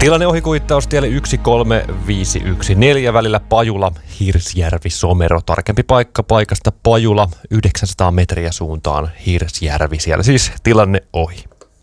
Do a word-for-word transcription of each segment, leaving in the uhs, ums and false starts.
Tilanne ohikuittaustielle yksi kolme viisi yksi neljä välillä Pajula, Hirsjärvi, Somero. Tarkempi paikka paikasta Pajula, yhdeksänsataa metriä suuntaan Hirsjärvi. Siellä siis tilanne ohi.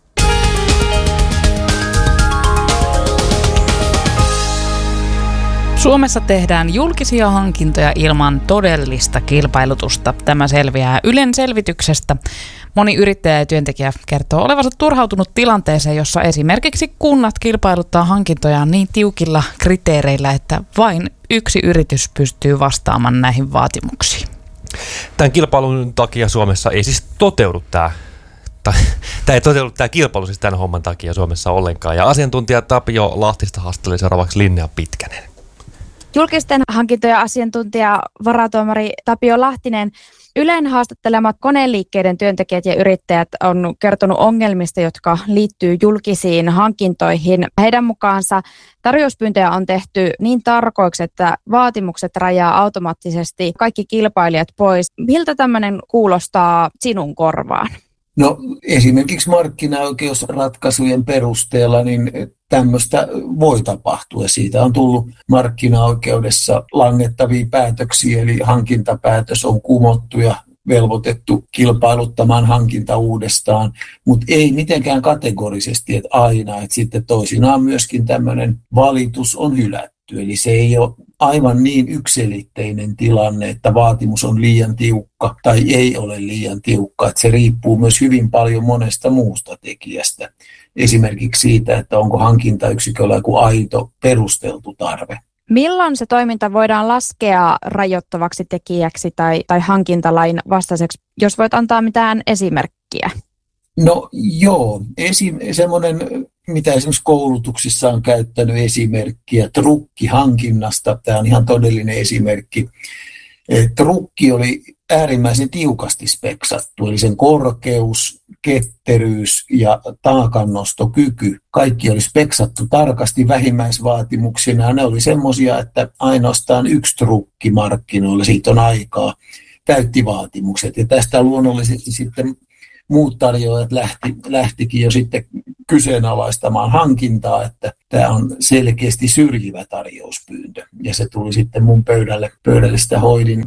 Suomessa tehdään julkisia hankintoja ilman todellista kilpailutusta. Tämä selviää Ylen selvityksestä. Moni yrittäjä ja työntekijä kertoo olevansa turhautunut tilanteeseen, jossa esimerkiksi kunnat kilpailuttaa hankintojaan niin tiukilla kriteereillä, että vain yksi yritys pystyy vastaamaan näihin vaatimuksiin. Tämän kilpailun takia Suomessa ei siis toteudu tämä, tai, tämä ei toteudu tämä kilpailu siis tämän homman takia Suomessa ollenkaan. Ja asiantuntija Tapio Lahtista haastattelee seuraavaksi Linnea Pitkänen. Julkisten hankintojen asiantuntija varatuomari Tapio Lahtinen. Ylen haastattelemat koneliikkeiden työntekijät ja yrittäjät on kertonut ongelmista, jotka liittyy julkisiin hankintoihin. Heidän mukaansa tarjouspyyntöjä on tehty niin tarkoiksi, että vaatimukset rajaa automaattisesti kaikki kilpailijat pois. Miltä tämmöinen kuulostaa sinun korvaan? No esimerkiksi markkinaoikeusratkaisujen perusteella niin tämmöistä voi tapahtua. Siitä on tullut markkinaoikeudessa langettavia päätöksiä, eli hankintapäätös on kumottu ja velvoitettu kilpailuttamaan hankinta uudestaan, mutta ei mitenkään kategorisesti, että aina, että sitten toisinaan myöskin tämmöinen valitus on hylätty. Eli se ei ole aivan niin yksiselitteinen tilanne, että vaatimus on liian tiukka tai ei ole liian tiukka. Että se riippuu myös hyvin paljon monesta muusta tekijästä. Esimerkiksi siitä, että onko hankintayksiköllä joku aito perusteltu tarve. Milloin se toiminta voidaan laskea rajoittavaksi tekijäksi tai, tai hankintalain vastaiseksi, jos voit antaa mitään esimerkkiä? No joo, esim, semmoinen, mitä esimerkiksi koulutuksissa on käyttänyt esimerkkiä trukkihankinnasta, tämä on ihan todellinen esimerkki. Trukki oli äärimmäisen tiukasti speksattu, eli sen korkeus, ketteryys ja taakannostokyky, kaikki oli speksattu tarkasti vähimmäisvaatimuksina. Ne oli semmoisia, että ainoastaan yksi trukki markkinoilla, siitä on aikaa, täytti vaatimukset. Ja tästä luonnollisesti sitten muut tarjoajat lähti, lähtikin jo sitten kyseenalaistamaan hankintaa, että tämä on selkeästi syrjivä tarjouspyyntö. Ja se tuli sitten mun pöydälle, pöydälle sitä hoidin.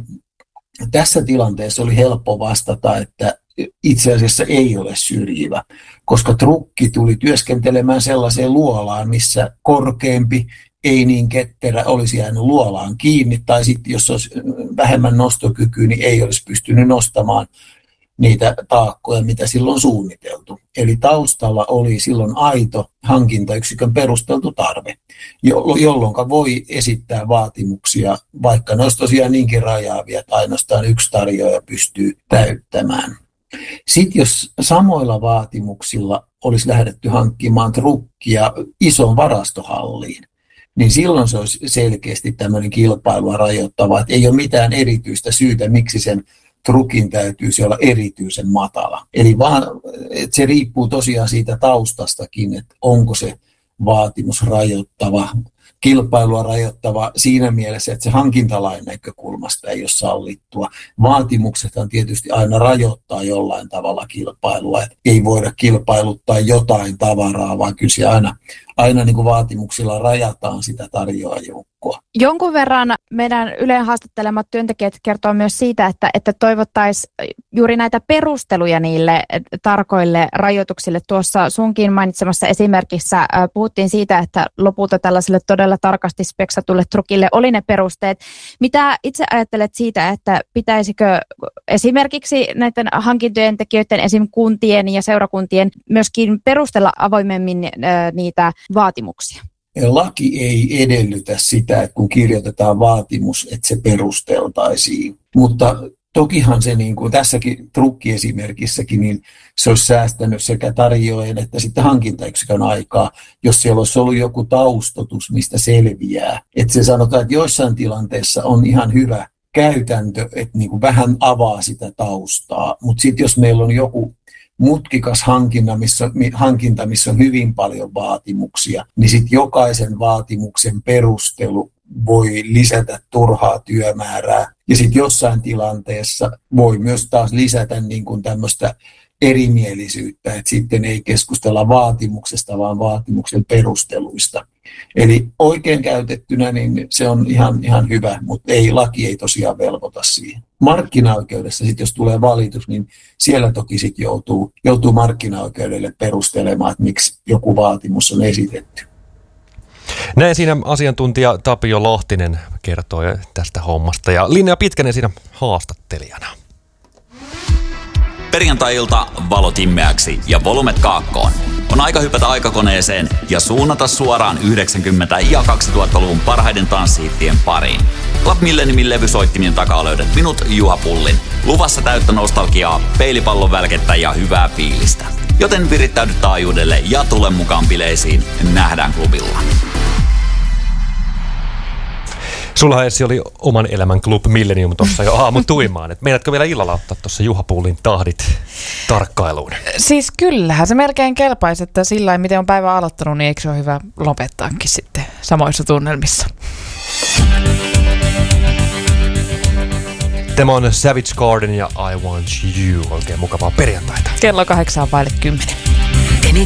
Tässä tilanteessa oli helppo vastata, että itse asiassa ei ole syrjivä, koska trukki tuli työskentelemään sellaiseen luolaan, missä korkeampi, ei niin ketterä olisi jäänyt luolaan kiinni, tai sitten jos olisi vähemmän nostokykyä, niin ei olisi pystynyt nostamaan niitä taakkoja, mitä silloin on suunniteltu. Eli taustalla oli silloin aito hankintayksikön perusteltu tarve, jolloin voi esittää vaatimuksia, vaikka ne olisi tosiaan niinkin rajaavia, että ainoastaan yksi tarjoaja pystyy täyttämään. Sitten jos samoilla vaatimuksilla olisi lähdetty hankkimaan trukkia ison varastohalliin, niin silloin se olisi selkeästi tämmöinen kilpailua rajoittava, että ei ole mitään erityistä syytä, miksi sen trukin täytyisi olla erityisen matala. Eli vaan, että se riippuu tosiaan siitä taustastakin, että onko se vaatimus rajoittava, kilpailua rajoittava siinä mielessä, että se hankintalain näkökulmasta ei ole sallittua. Vaatimuksethan tietysti aina rajoittaa jollain tavalla kilpailua, että ei voida kilpailuttaa jotain tavaraa, vaan kyllä se aina, aina niin kuin vaatimuksilla rajataan sitä tarjoajoukkoa. Jonkun verran meidän Ylen haastattelemat työntekijät kertoo myös siitä, että, että toivottaisiin juuri näitä perusteluja niille tarkoille rajoituksille. Tuossa sunkin mainitsemassa esimerkissä äh, puhuttiin siitä, että lopulta tällaiselle todella tarkasti speksatulle trukille oli ne perusteet. Mitä itse ajattelet siitä, että pitäisikö esimerkiksi näiden hankintojen tekijöiden, esim. Kuntien ja seurakuntien myöskin perustella avoimemmin äh, niitä vaatimuksia? Laki ei edellytä sitä, että kun kirjoitetaan vaatimus, että se perusteltaisiin. Mutta tokihan se niin kuin tässäkin trukkiesimerkissäkin, niin se olisi säästänyt sekä tarjoajan että sitten hankintayksikön aikaa, jos siellä olisi ollut joku taustotus, mistä selviää. Että se sanotaan, että joissain tilanteissa on ihan hyvä käytäntö, että niin kuin vähän avaa sitä taustaa. Mutta sitten jos meillä on joku mutkikas hankinta missä, hankinta, missä on hyvin paljon vaatimuksia, niin sitten jokaisen vaatimuksen perustelu voi lisätä turhaa työmäärää. Ja sitten jossain tilanteessa voi myös taas lisätä niin kuin tämmöistä erimielisyyttä, että sitten ei keskustella vaatimuksesta, vaan vaatimuksen perusteluista. Eli oikein käytettynä niin se on ihan, ihan hyvä, mutta ei, laki ei tosiaan velvoita siihen. Markkinaoikeudessa sitten, jos tulee valitus, niin siellä toki sitten joutuu, joutuu markkinaoikeudelle perustelemaan, että miksi joku vaatimus on esitetty. Näin siinä asiantuntija Tapio Lahtinen kertoo tästä hommasta ja Linnea Pitkänen siinä haastattelijana. Perjantai-ilta valot immeäksi ja volumet kaakkoon. On aika hypätä aikakoneeseen ja suunnata suoraan yhdeksänkymmentä- ja kaksituhattaluvun parhaiden tanssihittien pariin. Club Milleniumin levysoittimien takaa löydät minut, Juha Pullin. Luvassa täyttä nostalgiaa, peilipallon välkettä ja hyvää fiilistä. Joten virittäydy taajuudelle ja tule mukaan bileisiin. Nähdään klubilla. Sulla Essi oli oman elämän Club Millenium tuossa jo aamutuimaan. Et meinaatko vielä illalla ottaa tuossa Juha Pullin tahdit tarkkailuun? Siis kyllähän se melkein kelpaisi, että sillä lailla, miten on päivä aloittanut, niin eikö se ole hyvä lopettaakin sitten samoissa tunnelmissa? Tämä on Savage Garden ja I Want You. Oikein mukavaa perjantaita. Kello kahdeksan vaille kymmenen.